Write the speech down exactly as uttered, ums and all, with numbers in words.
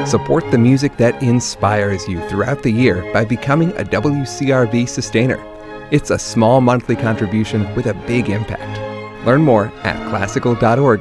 Support the music that inspires you throughout the year by becoming a W C R V sustainer. It's a small monthly contribution with a big impact. Learn more at classical dot org